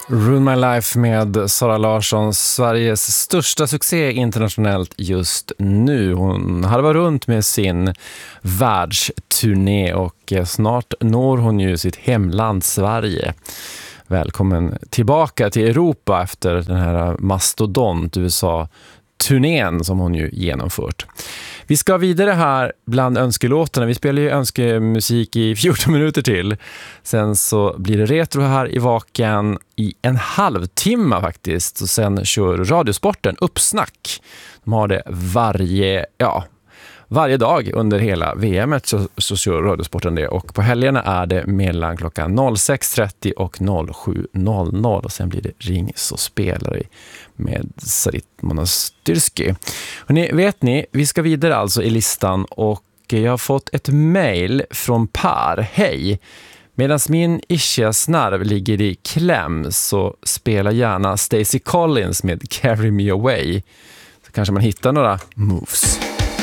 Ruin My Life med Sara Larsson, Sveriges största succé internationellt just nu. Hon harvar runt med sin världsturné och snart når hon ju sitt hemland Sverige. Välkommen tillbaka till Europa efter den här mastodont USA-turnén som hon ju genomfört. Vi ska vidare här bland önskelåtarna. Vi spelar ju önskemusik i 14 minuter till. Sen så blir det retro här i Vaken i en halvtimme faktiskt. Och sen kör Radiosporten Uppsnack. De har det varje dag under hela VM så kör Radiosporten det. Och på helgerna är det mellan klockan 06.30 och 07.00. Och sen blir det Ring så spelar vi med Sarit Monastyrski. Och vet ni, vi ska vidare alltså i listan och jag har fått ett mejl från Per. Hej! Medan min ischiasnerv ligger i kläm så spela gärna Stacey Collins med Carry Me Away. Så kanske man hittar några moves.